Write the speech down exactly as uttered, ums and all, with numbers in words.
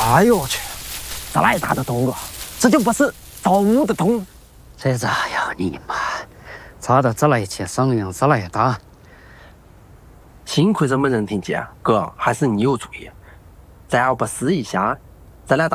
哎呦我去，这哪大得动啊？这就不是走得动。 这咋呀你妈？咋的这来去声音这来大？ 幸亏这没人听见，哥还是你有注意。再要不试一下，这俩